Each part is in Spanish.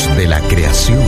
Dios de la creación.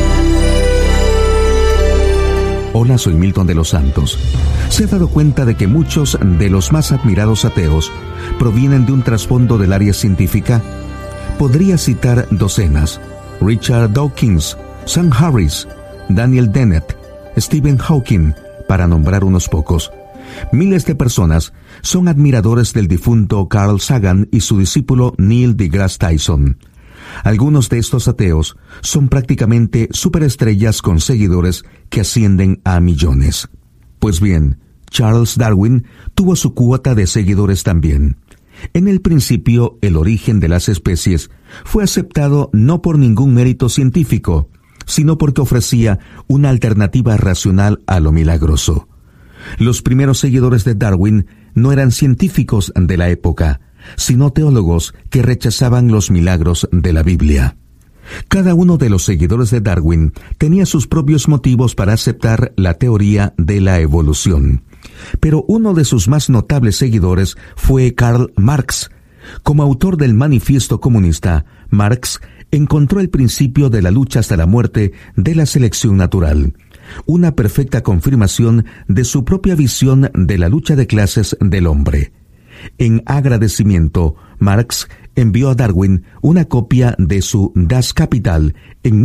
Hola, soy Milton de los Santos. ¿Se ha dado cuenta de que muchos de los más admirados ateos provienen de un trasfondo del área científica? Podría citar docenas: Richard Dawkins, Sam Harris, Daniel Dennett, Stephen Hawking, para nombrar unos pocos. Miles de personas son admiradores del difunto Carl Sagan y su discípulo Neil deGrasse Tyson. Algunos de estos ateos son prácticamente superestrellas con seguidores que ascienden a millones. Pues bien, Charles Darwin tuvo su cuota de seguidores también. En el principio, el origen de las especies fue aceptado no por ningún mérito científico, sino porque ofrecía una alternativa racional a lo milagroso. Los primeros seguidores de Darwin no eran científicos de la época, sino teólogos que rechazaban los milagros de la Biblia. Cada uno de los seguidores de Darwin tenía sus propios motivos para aceptar la teoría de la evolución. Pero uno de sus más notables seguidores fue Karl Marx. Como autor del Manifiesto Comunista, Marx encontró el principio de la lucha hasta la muerte de la selección natural, una perfecta confirmación de su propia visión de la lucha de clases del hombre. En agradecimiento, Marx envió a Darwin una copia de su Das Kapital en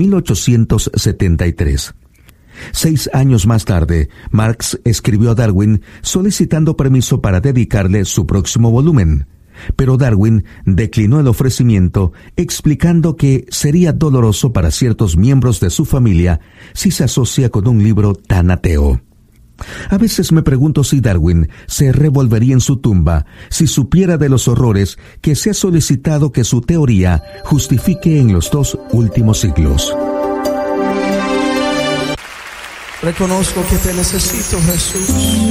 1873. 6 años más tarde, Marx escribió a Darwin solicitando permiso para dedicarle su próximo volumen. Pero Darwin declinó el ofrecimiento, explicando que sería doloroso para ciertos miembros de su familia si se asocia con un libro tan ateo. A veces me pregunto si Darwin se revolvería en su tumba si supiera de los horrores que se ha solicitado que su teoría justifique en los 2 últimos siglos. Reconozco que te necesito, Jesús.